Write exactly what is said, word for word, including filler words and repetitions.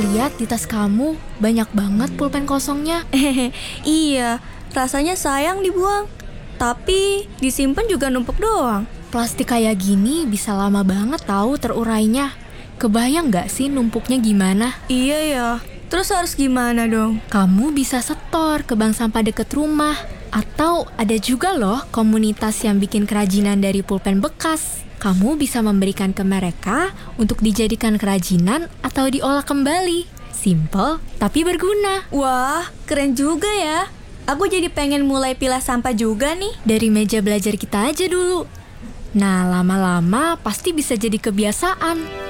lihat di tas kamu banyak banget pulpen kosongnya. Iya, rasanya sayang dibuang. Tapi disimpan juga numpuk doang. Plastik kayak gini bisa lama banget tahu terurainya. Kebayang nggak sih numpuknya gimana? Iya ya, terus harus gimana dong? Kamu bisa setor ke bank sampah deket rumah. Atau ada juga loh komunitas yang bikin kerajinan dari pulpen bekas. Kamu bisa memberikan ke mereka untuk dijadikan kerajinan atau diolah kembali. Simple tapi berguna. Wah, keren juga ya. Aku jadi pengen mulai pilah sampah juga nih. Dari meja belajar kita aja dulu. Nah, lama-lama pasti bisa jadi kebiasaan.